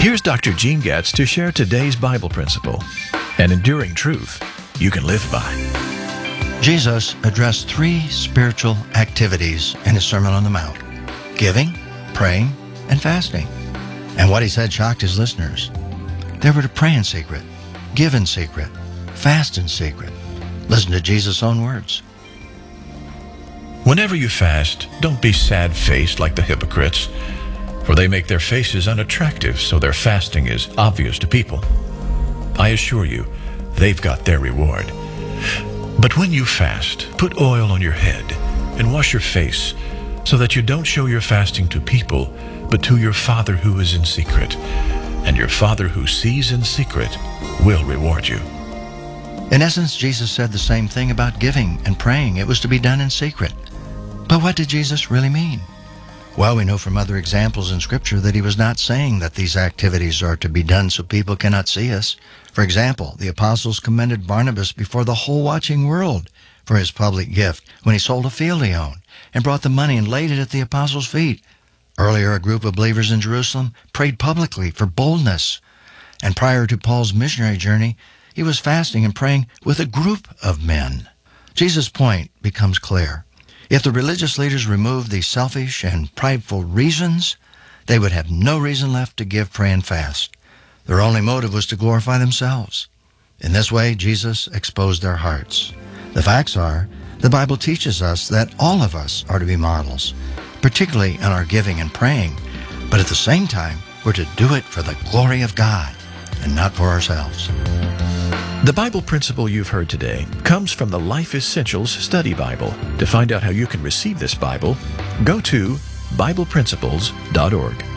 Here's Dr. Gene Getz to share today's Bible principle, an enduring truth you can live by. Jesus addressed 3 spiritual activities in his Sermon on the Mount: giving, praying, and fasting. And what he said shocked his listeners. They were to pray in secret, give in secret, fast in secret. Listen to Jesus' own words. Whenever you fast, don't be sad-faced like the hypocrites, for they make their faces unattractive, so their fasting is obvious to people. I assure you, they've got their reward. But when you fast, put oil on your head and wash your face, so that you don't show your fasting to people, but to your Father who is in secret. And your Father who sees in secret will reward you. In essence, Jesus said the same thing about giving and praying. It was to be done in secret. But what did Jesus really mean? Well, we know from other examples in Scripture that he was not saying that these activities are to be done so people cannot see us. For example, the apostles commended Barnabas before the whole watching world for his public gift when he sold a field he owned and brought the money and laid it at the apostles' feet. Earlier, a group of believers in Jerusalem prayed publicly for boldness. And prior to Paul's missionary journey, he was fasting and praying with a group of men. Jesus' point becomes clear. If the religious leaders removed these selfish and prideful reasons, they would have no reason left to give, pray, and fast. Their only motive was to glorify themselves. In this way, Jesus exposed their hearts. The facts are, the Bible teaches us that all of us are to be models, particularly in our giving and praying, but at the same time, we're to do it for the glory of God and not for ourselves. The Bible principle you've heard today comes from the Life Essentials Study Bible. To find out how you can receive this Bible, go to BiblePrinciples.org.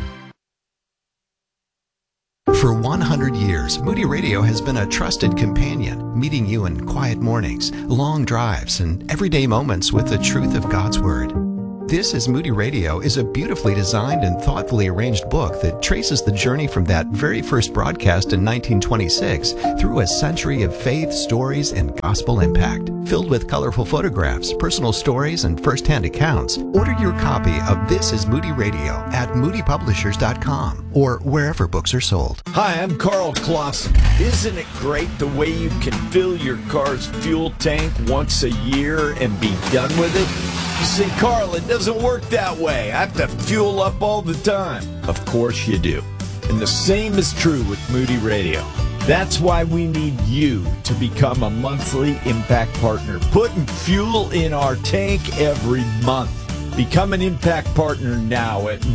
For 100 years, Moody Radio has been a trusted companion, meeting you in quiet mornings, long drives, and everyday moments with the truth of God's Word. This is Moody Radio is a beautifully designed and thoughtfully arranged book that traces the journey from that very first broadcast in 1926 through a century of faith, stories, and gospel impact. Filled with colorful photographs, personal stories, and first-hand accounts, order your copy of This is Moody Radio at moodypublishers.com or wherever books are sold. Hi, I'm Carl Clausen. Isn't it great the way you can fill your car's fuel tank once a year and be done with it? You say, Carl, it doesn't work that way. I have to fuel up all the time. Of course you do. And the same is true with Moody Radio. That's why we need you to become a monthly Impact Partner, putting fuel in our tank every month. Become an Impact Partner now at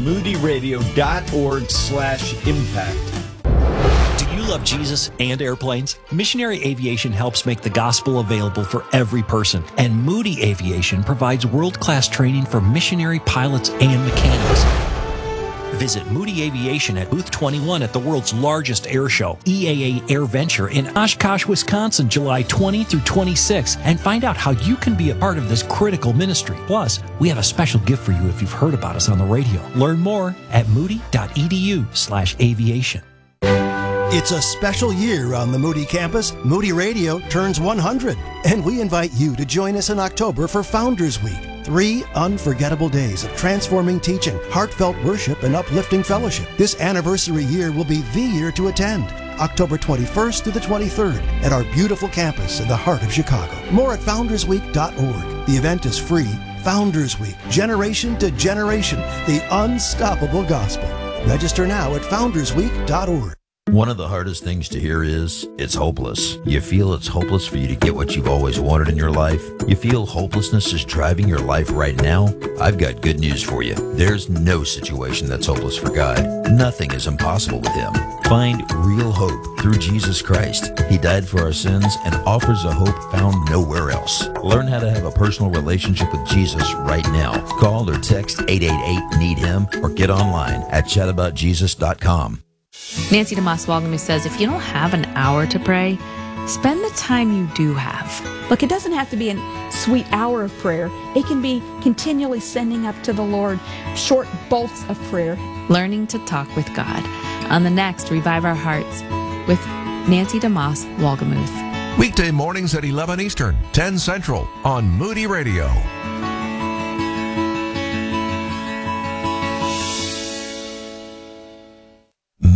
moodyradio.org/impact. You love Jesus and airplanes? Missionary Aviation helps make the gospel available for every person, and Moody Aviation provides world-class training for missionary pilots and mechanics. Visit Moody Aviation at Booth 21 at the world's largest air show, EAA Air Venture in Oshkosh, Wisconsin, July 20 through 26, and find out how you can be a part of this critical ministry. Plus, we have a special gift for you if you've heard about us on the radio. Learn more at moody.edu/aviation. It's a special year on the Moody campus. Moody Radio turns 100, and we invite you to join us in October for Founders Week. 3 unforgettable days of transforming teaching, heartfelt worship, and uplifting fellowship. This anniversary year will be the year to attend. October 21st through the 23rd at our beautiful campus in the heart of Chicago. More at foundersweek.org. The event is free. Founders Week, generation to generation, the unstoppable gospel. Register now at foundersweek.org. One of the hardest things to hear is, it's hopeless. You feel it's hopeless for you to get what you've always wanted in your life? You feel hopelessness is driving your life right now? I've got good news for you. There's no situation that's hopeless for God. Nothing is impossible with Him. Find real hope through Jesus Christ. He died for our sins and offers a hope found nowhere else. Learn how to have a personal relationship with Jesus right now. Call or text 888-NEED-HIM or get online at chataboutjesus.com. Nancy DeMoss Walgamus says, if you don't have an hour to pray, spend the time you do have. Look, it doesn't have to be a sweet hour of prayer. It can be continually sending up to the Lord short bolts of prayer. Learning to talk with God. On the next Revive Our Hearts with Nancy DeMoss Walgamuth. Weekday mornings at 11 Eastern, 10 Central on Moody Radio.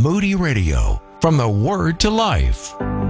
Moody Radio, from the Word to Life.